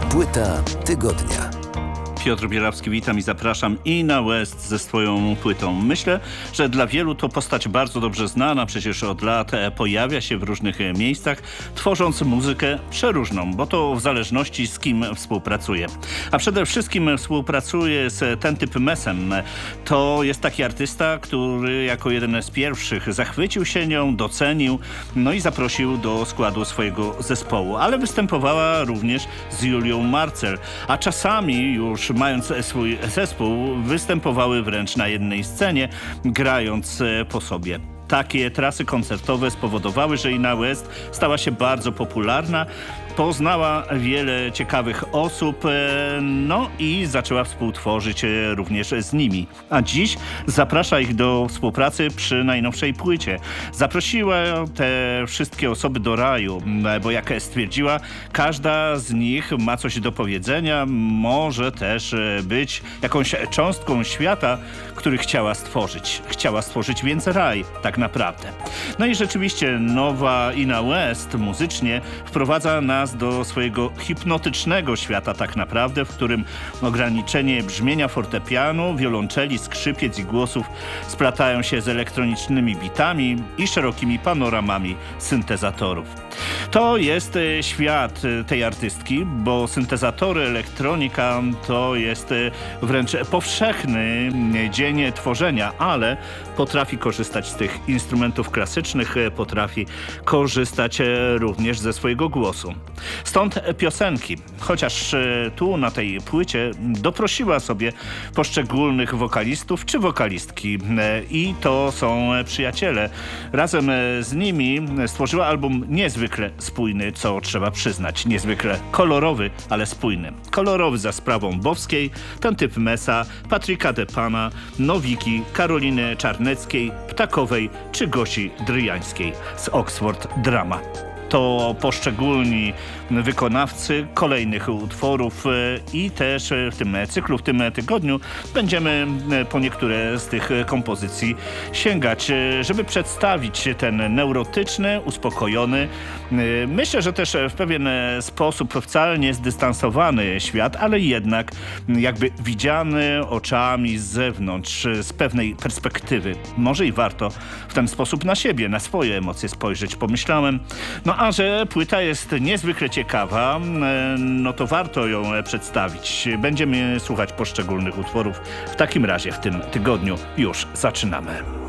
Płyta tygodnia. Piotr Bierawski, witam i zapraszam. Inna West ze swoją płytą. Myślę, że dla wielu to postać bardzo dobrze znana, przecież od lat pojawia się w różnych miejscach, tworząc muzykę przeróżną, bo to w zależności z kim współpracuje. A przede wszystkim współpracuje z Ten Typ Mesem. To jest taki artysta, który jako jeden z pierwszych zachwycił się nią, docenił, no i zaprosił do składu swojego zespołu. Ale występowała również z Julią Marcel, a czasami już mając swój zespół, występowały wręcz na jednej scenie, grając po sobie. Takie trasy koncertowe spowodowały, że Inna West stała się bardzo popularna, poznała wiele ciekawych osób, no i zaczęła współtworzyć również z nimi. A dziś zaprasza ich do współpracy przy najnowszej płycie. Zaprosiła te wszystkie osoby do raju, bo jak stwierdziła, każda z nich ma coś do powiedzenia, może też być jakąś cząstką świata, który chciała stworzyć. Chciała stworzyć więc raj, tak naprawdę. No i rzeczywiście nowa Inna West muzycznie wprowadza nas do swojego hipnotycznego świata tak naprawdę, w którym ograniczenie brzmienia fortepianu, wiolonczeli, skrzypiec i głosów splatają się z elektronicznymi bitami i szerokimi panoramami syntezatorów. To jest świat tej artystki, bo syntezatory, elektronika to jest wręcz powszechny dzień tworzenia, ale potrafi korzystać z tych instrumentów klasycznych, potrafi korzystać również ze swojego głosu. Stąd piosenki, chociaż tu na tej płycie doprosiła sobie poszczególnych wokalistów czy wokalistki i to są przyjaciele. Razem z nimi stworzyła album niezwykle spójny, co trzeba przyznać. Niezwykle kolorowy, ale spójny. Kolorowy za sprawą Bowskiej, Ten Typ Mesa, Patryka Depana, Nowiki, Karoliny Czarneckiej, Ptakowej czy Gosi Dryjańskiej z Oxford Drama. To poszczególni wykonawcy kolejnych utworów i też w tym cyklu, w tym tygodniu będziemy po niektóre z tych kompozycji sięgać, żeby przedstawić ten neurotyczny, uspokojony, myślę, że też w pewien sposób wcale nie zdystansowany świat, ale jednak jakby widziany oczami z zewnątrz, z pewnej perspektywy. Może i warto w ten sposób na siebie, na swoje emocje spojrzeć, pomyślałem. No a że płyta jest niezwykle ciekawa, no to warto ją przedstawić. Będziemy słuchać poszczególnych utworów. W takim razie w tym tygodniu już zaczynamy.